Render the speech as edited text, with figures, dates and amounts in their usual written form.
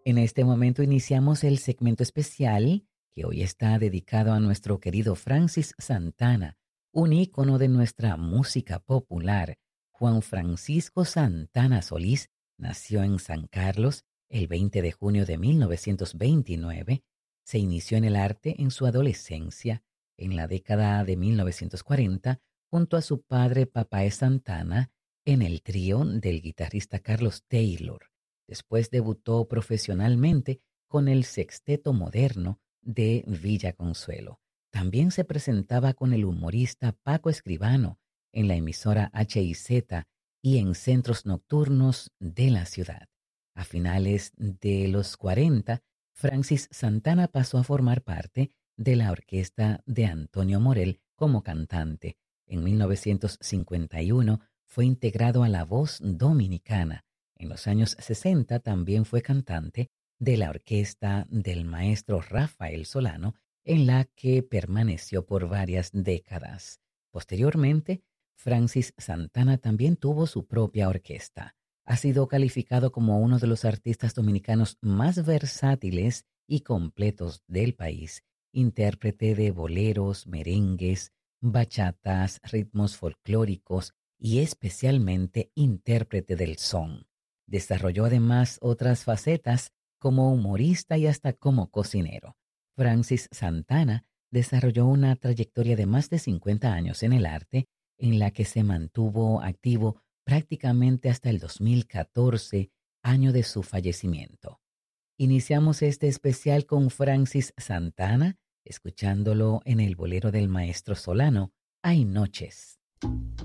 En este momento iniciamos el segmento especial que hoy está dedicado a nuestro querido Francis Santana, un ícono de nuestra música popular. Juan Francisco Santana Solís nació en San Carlos el 20 de junio de 1929. Se inició en el arte en su adolescencia, en la década de 1940, junto a su padre Papae Santana, en el trío del guitarrista Carlos Taylor. Después debutó profesionalmente con el Sexteto Moderno de Villa Consuelo. También se presentaba con el humorista Paco Escribano en la emisora HIZ y en centros nocturnos de la ciudad. A finales de los 40, Francis Santana pasó a formar parte de la orquesta de Antonio Morel como cantante. En 1951 fue integrado a La Voz Dominicana. En los años 60 también fue cantante de la orquesta del maestro Rafael Solano, en la que permaneció por varias décadas. Posteriormente, Francis Santana también tuvo su propia orquesta. Ha sido calificado como uno de los artistas dominicanos más versátiles y completos del país, intérprete de boleros, merengues, bachatas, ritmos folclóricos y especialmente intérprete del son. Desarrolló además otras facetas como humorista y hasta como cocinero. Francis Santana desarrolló una trayectoria de más de 50 años en el arte, en la que se mantuvo activo prácticamente hasta el 2014, año de su fallecimiento. Iniciamos este especial con Francis Santana, escuchándolo en el bolero del maestro Solano, Hay noches.